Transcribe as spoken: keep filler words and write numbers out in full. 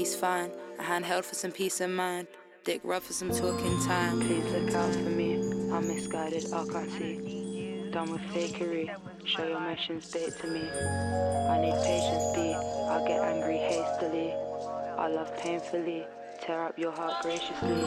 he's fine. A handheld for some peace of mind. Dick rough for some talking time. Please look out for me, I'm misguided, I can't see. Done with fakery, show your emotions bait to me. I need patience, B, I get angry hastily. I love painfully, tear up your heart graciously.